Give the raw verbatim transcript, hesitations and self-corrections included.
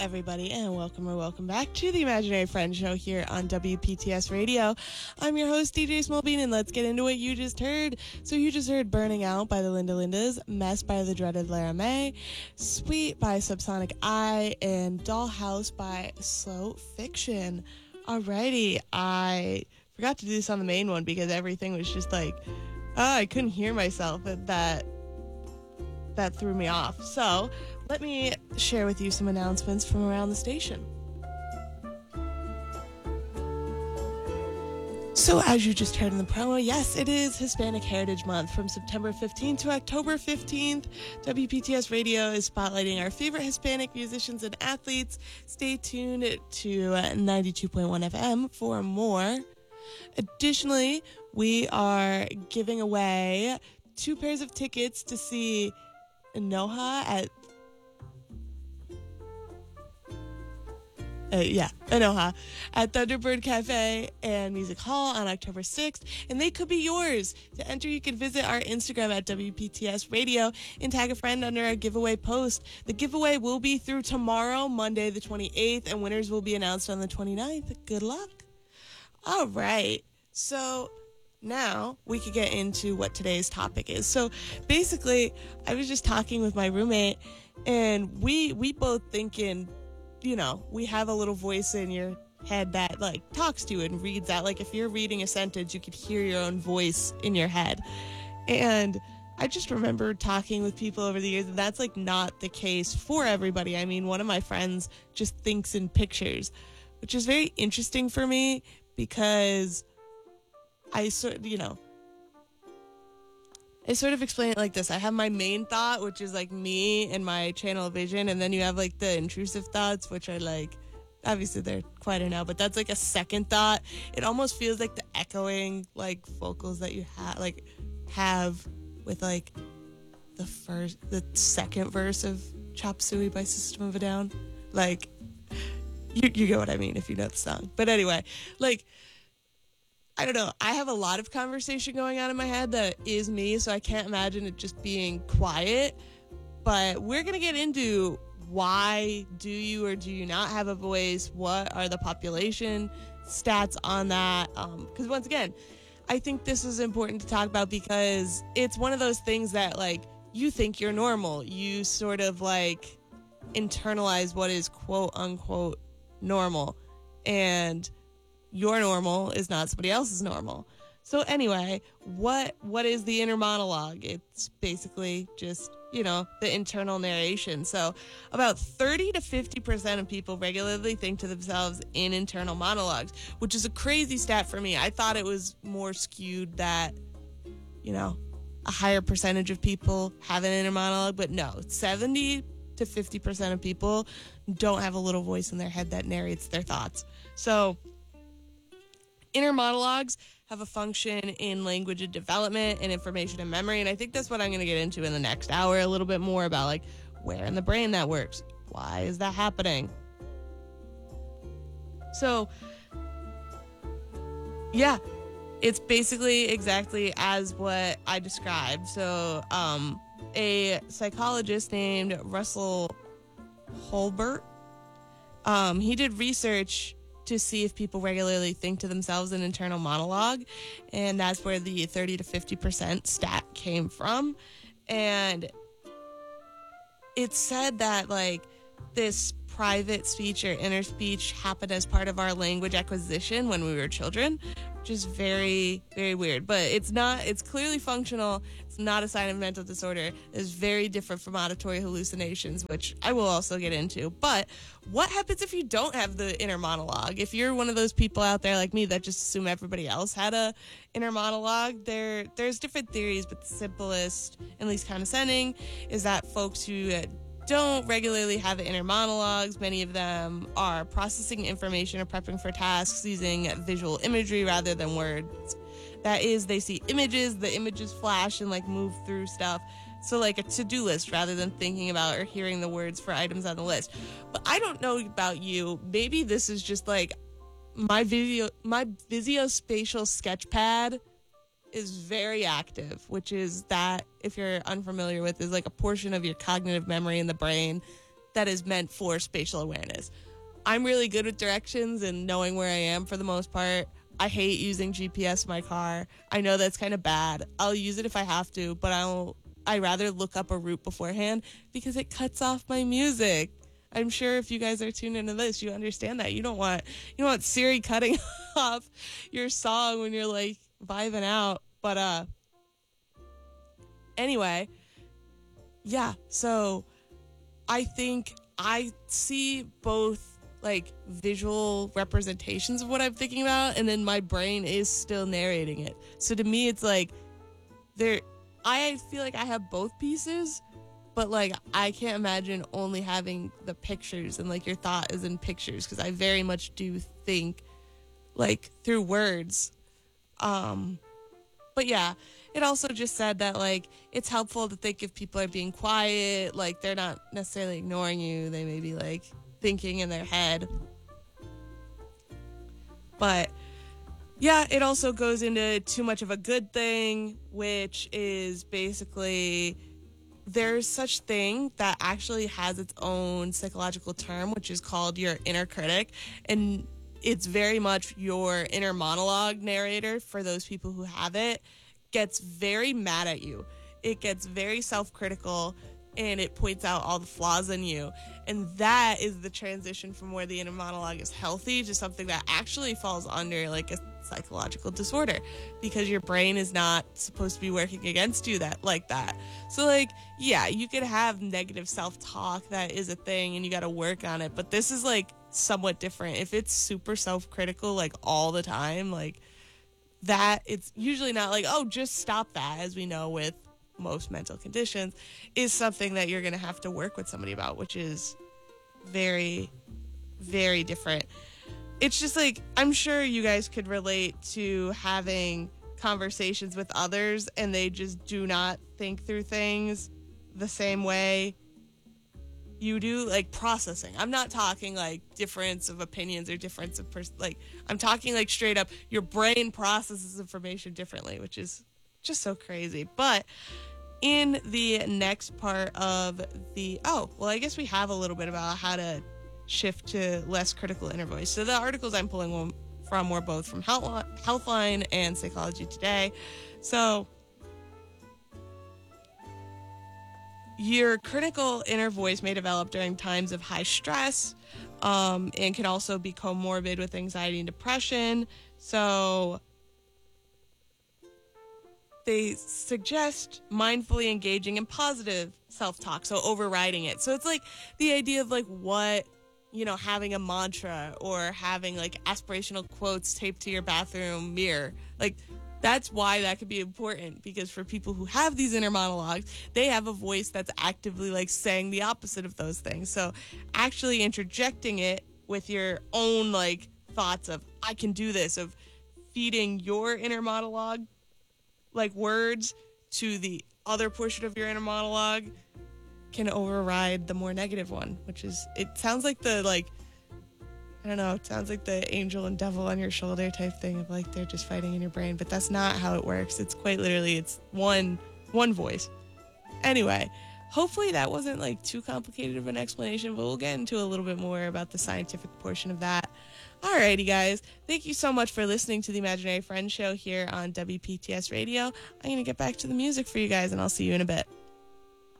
everybody, and welcome or welcome back to the Imaginary Friend Show here on W P T S Radio. I'm your host, D J Smallbean, and let's get into what you just heard. So you just heard Burning Out by the Linda Lindas, Mess by the Dreaded Lara May, Sweet by Subsonic Eye, and Dollhouse by Slow Fiction. Alrighty, I forgot to do this on the main one because everything was just like, oh, I couldn't hear myself, and that, that threw me off. So let me share with you some announcements from around the station. So as you just heard in the promo, yes, it is Hispanic Heritage Month from September fifteenth to October fifteenth. W P T S Radio is spotlighting our favorite Hispanic musicians and athletes. Stay tuned to ninety-two point one F M for more. Additionally, we are giving away two pairs of tickets to see Anoha at Uh, yeah, Anoha at Thunderbird Cafe and Music Hall on October sixth, and they could be yours. To enter, you can visit our Instagram at W P T S Radio and tag a friend under our giveaway post. The giveaway will be through tomorrow, Monday the twenty-eighth, and winners will be announced on the twenty-ninth. Good luck. All right, so now we could get into what today's topic is. So basically, I was just talking with my roommate, and we we both thinking, you know, we have a little voice in your head that, like, talks to you and reads out. Like, if you're reading a sentence, you could hear your own voice in your head. And I just remember talking with people over the years, and that's, like, not the case for everybody. I mean, one of my friends just thinks in pictures, which is very interesting for me because I sort of, you know, I sort of explain it like this. I have my main thought, which is like me and my channel of vision, and then you have like the intrusive thoughts, which are like, obviously they're quieter now, but that's like a second thought. It almost feels like the echoing like vocals that you have like have with like the first, the second verse of Chop Suey by System of a Down. Like, you you get what I mean if you know the song. But anyway, like, I don't know. I have a lot of conversation going on in my head that is me, so I can't imagine it just being quiet. But we're going to get into why do you or do you not have a voice? What are the population stats on that? Because um, once again, I think this is important to talk about because it's one of those things that, like, you think you're normal. You sort of, like, internalize what is quote-unquote normal. And your normal is not somebody else's normal. So anyway, what what is the inner monologue? It's basically just, you know, the internal narration. So about thirty to fifty percent of people regularly think to themselves in internal monologues, which is a crazy stat for me. I thought it was more skewed that, you know, a higher percentage of people have an inner monologue, but no, seventy to fifty percent of people don't have a little voice in their head that narrates their thoughts. So inner monologues have a function in language and development and information and memory, and I think that's what I'm going to get into in the next hour, a little bit more about, like, where in the brain that works. Why is that happening? So, yeah, it's basically exactly as what I described. So, um, a psychologist named Russell Holbert, um, he did research to see if people regularly think to themselves an internal monologue, and that's where the thirty to fifty percent stat came from. And it said that, like, this private speech or inner speech happened as part of our language acquisition when we were children, which is very, very weird. But it's not, it's clearly functional. It's not a sign of mental disorder. It's very different from auditory hallucinations, which I will also get into. But what happens if you don't have the inner monologue? If you're one of those people out there like me that just assume everybody else had a inner monologue, there there's different theories, but the simplest and least condescending is that folks who uh, don't regularly have inner monologues, many of them are processing information or prepping for tasks using visual imagery rather than words. That is, they see images, the images flash and, like, move through stuff. So, like, a to-do list rather than thinking about or hearing the words for items on the list. But I don't know about you. Maybe this is just, like, my video, my visuospatial sketchpad is very active, which is that, if you're unfamiliar with, is like a portion of your cognitive memory in the brain that is meant for spatial awareness. I'm really good with directions and knowing where I am for the most part. I hate using G P S in my car. I know that's kind of bad. I'll use it if I have to, but I'll I rather look up a route beforehand because it cuts off my music. I'm sure if you guys are tuned into this, you understand that. You don't want you don't want Siri cutting off your song when you're like vibing out. But uh anyway, yeah, so I think I see both like visual representations of what I'm thinking about, and then my brain is still narrating it. So to me, it's like there, I feel like I have both pieces, but like I can't imagine only having the pictures and like your thought is in pictures, because I very much do think like through words. Um, but yeah, it also just said that like it's helpful to think if people are being quiet, like they're not necessarily ignoring you, they may be like thinking in their head. But yeah, it also goes into too much of a good thing, which is basically there's such thing that actually has its own psychological term, which is called your inner critic. And it's very much your inner monologue narrator, for those people who have it, gets very mad at you. It gets very self-critical, and it points out all the flaws in you. And that is the transition from where the inner monologue is healthy to something that actually falls under like a psychological disorder, because your brain is not supposed to be working against you that like that. So like, yeah, you could have negative self-talk, that is a thing, and you got to work on it. But this is like somewhat different. If it's super self-critical like all the time, like that, it's usually not like, oh, just stop that, as we know with most mental conditions, is something that you're going to have to work with somebody about, which is very, very different. It's just like, I'm sure you guys could relate to having conversations with others and they just do not think through things the same way you do, like processing. I'm not talking like difference of opinions or difference of pers- like I'm talking like straight up your brain processes information differently, which is just so crazy. But in the next part of the, oh, well, I guess we have a little bit about how to shift to less critical inner voice. So the articles I'm pulling from were both from Healthline and Psychology Today. So your critical inner voice may develop during times of high stress, um, and can also be comorbid with anxiety and depression. So they suggest mindfully engaging in positive self-talk, so overriding it. So it's like the idea of like what, you know, having a mantra or having like aspirational quotes taped to your bathroom mirror. Like that's why that could be important, because for people who have these inner monologues, they have a voice that's actively like saying the opposite of those things. So actually interjecting it with your own like thoughts of I can do this, of feeding your inner monologue like words to the other portion of your inner monologue, can override the more negative one, which is, it sounds like the like, I don't know, it sounds like the angel and devil on your shoulder type thing of like they're just fighting in your brain, but that's not how it works. It's quite literally, it's one one voice. Anyway, hopefully that wasn't like too complicated of an explanation, but we'll get into a little bit more about the scientific portion of that. Alrighty, guys. Thank you so much for listening to the Imaginary Friends Show here on W P T S Radio. I'm going to get back to the music for you guys, and I'll see you in a bit.